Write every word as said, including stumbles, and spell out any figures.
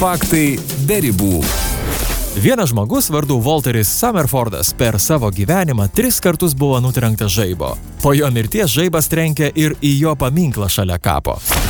Faktai be ribų. Vienas žmogus vardu Walteris Summerfordas per savo gyvenimą tris kartus buvo nutrenktas žaibo. Po jo mirties žaibas trenkė ir į jo paminklą šalia kapo.